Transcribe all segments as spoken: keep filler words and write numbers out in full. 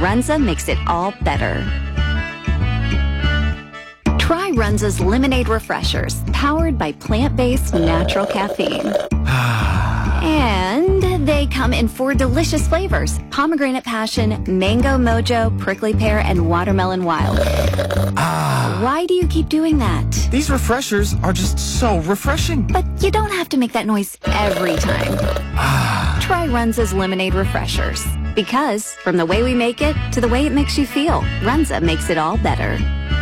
Runza makes it all better. Try Runza's Lemonade Refreshers, powered by plant-based natural caffeine. And they come in four delicious flavors: pomegranate passion, mango mojo, prickly pear, and watermelon wild. Ah. Why do you keep doing that? These refreshers are just so refreshing. But you don't have to make that noise every time. Ah. Try Runza's Lemonade Refreshers. Because from the way we make it to the way it makes you feel, Runza makes it all better.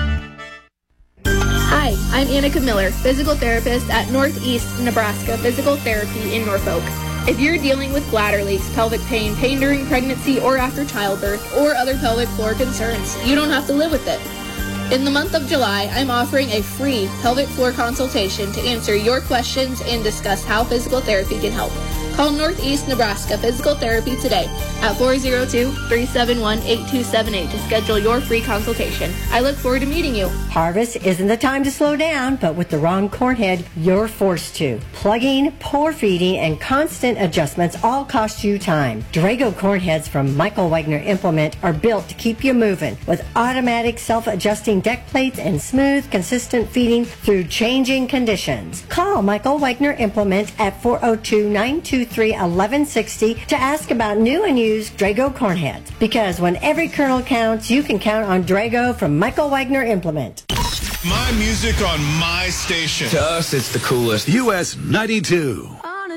Hi, I'm Annika Miller, physical therapist at Northeast Nebraska Physical Therapy in Norfolk. If you're dealing with bladder leaks, pelvic pain, pain during pregnancy or after childbirth, or other pelvic floor concerns, you don't have to live with it. In the month of July, I'm offering a free pelvic floor consultation to answer your questions and discuss how physical therapy can help. Call Northeast Nebraska Physical Therapy today at four oh two, three seven one, eight two seven eight to schedule your free consultation. I look forward to meeting you. Harvest isn't the time to slow down, but with the wrong corn head, you're forced to. Plugging, poor feeding, and constant adjustments all cost you time. Drago corn heads from Michael Wagner Implement are built to keep you moving with automatic self-adjusting deck plates and smooth, consistent feeding through changing conditions. Call Michael Wagner Implement at four oh two, nine two three, one one six oh to ask about new and used Drago corn heads. Because when every kernel counts, you can count on Drago from Michael Wagner Implement. My music on my station. To us, it's the coolest. U S ninety-two.